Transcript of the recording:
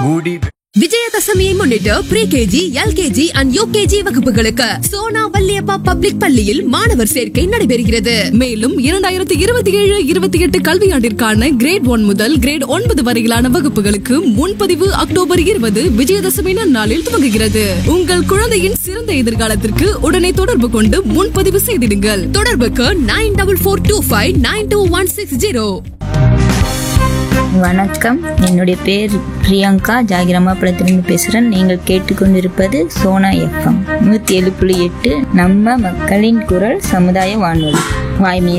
விஜயதசமியை முன்னிட்டு pre-KG, LKG and UKG வகுப்புகளுக்கு Sona Valliappa public பள்ளியில் மாணவர் சேர்க்கை நடைபெறுகிறது. மேலும் 2027-28 கல்வியாண்டிற்கான கிரேட் 1 முதல் கிரேட் 9 வரையிலான வகுப்புகளுக்கு முன்பதிவு அக்டோபர் 20 விஜயதசமி நன்னாளில் துவங்குகிறது. உங்கள் குழந்தையின் சிறந்த எதிர்காலத்திற்கு உடனே தொடர்பு கொண்டு முன்பதிவு செய்திடுங்கள். தொடர்புக்கு 9442592160. வணக்கம், என்னுடைய பேர் பிரியங்கா. ஜாகிரமாபுரத்திலிருந்து பேசுகிறேன். நீங்கள் கேட்டுக்கொண்டிருப்பது சோனா FM 107.8 நம்ம மக்களின் குரல் சமுதாய வானொலி. வாய்மை